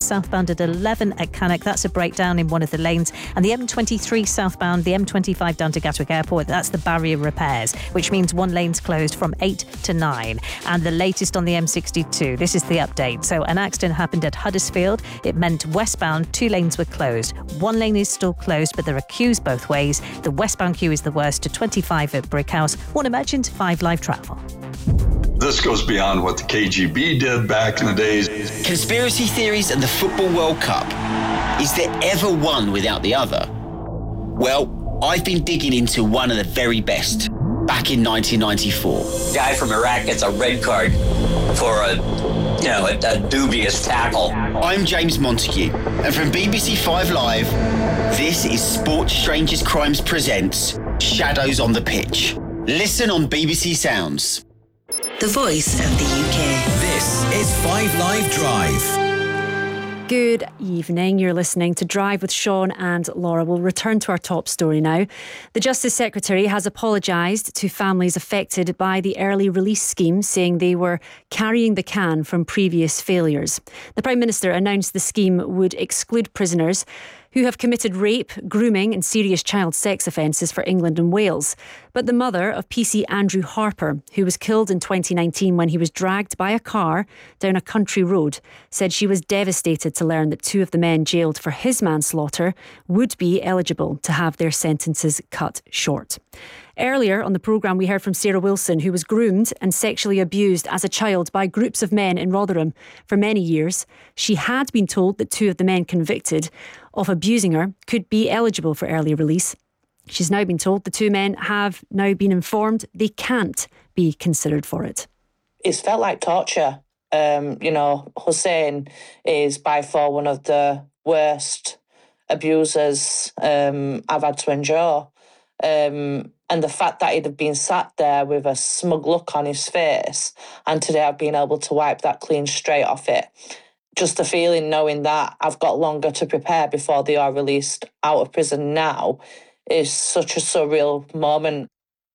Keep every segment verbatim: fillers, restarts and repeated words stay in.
southbound at eleven at Cannock. That's a breakdown in one of the lanes. And the M twenty-three southbound, the M twenty-five down to Gatwick Airport, that's the barrier repairs, which means one lane's closed from eight to nine. And the latest on the M sixty-two, this is the update. So an accident happened at Huddersfield. It meant westbound, two lanes were closed. One lane is still closed, but there are queues both ways. The westbound queue is the worst to twenty-five at Brickhouse. One emergent, five live travel. This goes beyond what the K G B did back in the days. Conspiracy theories and the Football World Cup. Is there ever one without the other? Well, I've been digging into one of the very best. Back in nineteen ninety-four. Guy from Iraq gets a red card for a, you know, a, a dubious tackle. I'm James Montague, and from B B C Five Live, this is Sports Strangers Crimes presents Shadows on the Pitch. Listen on B B C Sounds. The voice of the U K. This is Five Live Drive. Good evening. You're listening to Drive with Sean and Laura. We'll return to our top story now. The Justice Secretary has apologised to families affected by the early release scheme, saying they were carrying the can from previous failures. The Prime Minister announced the scheme would exclude prisoners who have committed rape, grooming and serious child sex offences for England and Wales. But the mother of P C Andrew Harper, who was killed in twenty nineteen when he was dragged by a car down a country road, said she was devastated to learn that two of the men jailed for his manslaughter would be eligible to have their sentences cut short. Earlier on the programme, we heard from Sarah Wilson, who was groomed and sexually abused as a child by groups of men in Rotherham for many years. She had been told that two of the men convicted of abusing her could be eligible for early release. She's now been told the two men have now been informed they can't be considered for it. It's felt like torture. Um, you know, Hussein is by far one of the worst abusers um, I've had to endure. Um, and the fact that he'd have been sat there with a smug look on his face, and today I've been able to wipe that clean straight off it. Just the feeling knowing that I've got longer to prepare before they are released out of prison now is such a surreal moment.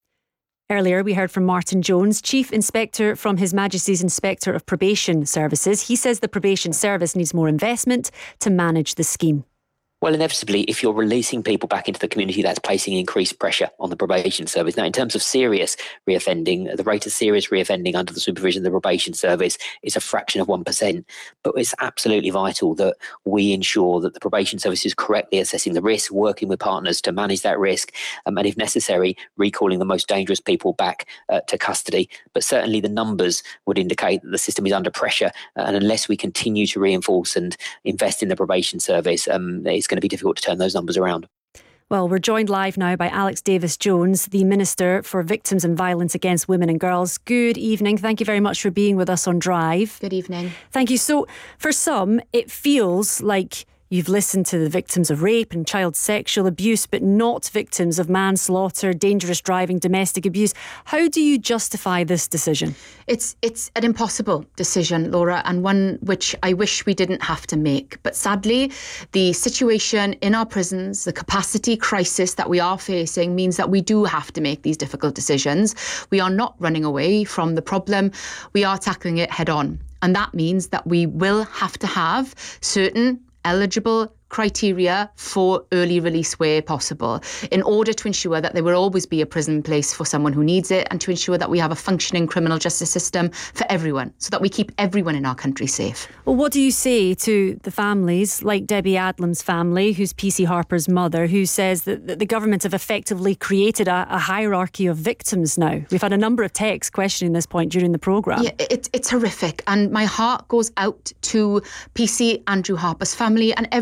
Earlier, we heard from Martin Jones, Chief Inspector from His Majesty's Inspector of Probation Services. He says the probation service needs more investment to manage the scheme. Well, inevitably, if you're releasing people back into the community, that's placing increased pressure on the probation service. Now, in terms of serious reoffending, the rate of serious reoffending under the supervision of the probation service is a fraction of one percent. But it's absolutely vital that we ensure that the probation service is correctly assessing the risk, working with partners to manage that risk, um, and if necessary, recalling the most dangerous people back uh, to custody. But certainly the numbers would indicate that the system is under pressure. Uh, and unless we continue to reinforce and invest in the probation service, um, it's going to be difficult to turn those numbers around. Well, we're joined live now by Alex Davis-Jones, the Minister for Victims and Violence Against Women and Girls. Good evening. Thank you very much for being with us on Drive. Good evening. Thank you. So, for some, it feels like you've listened to the victims of rape and child sexual abuse, but not victims of manslaughter, dangerous driving, domestic abuse. How do you justify this decision? It's it's an impossible decision, Laura, and one which I wish we didn't have to make. But sadly, the situation in our prisons, the capacity crisis that we are facing means that we do have to make these difficult decisions. We are not running away from the problem. We are tackling it head on. And that means that we will have to have certain eligible criteria for early release where possible, in order to ensure that there will always be a prison place for someone who needs it, and to ensure that we have a functioning criminal justice system for everyone, so that we keep everyone in our country safe. Well, what do you say to the families like Debbie Adlam's family, who's P C Harper's mother, who says that the government have effectively created a, a hierarchy of victims now? We've had a number of texts questioning this point during the programme. Yeah, it, it's horrific, and my heart goes out to P C Andrew Harper's family and everyone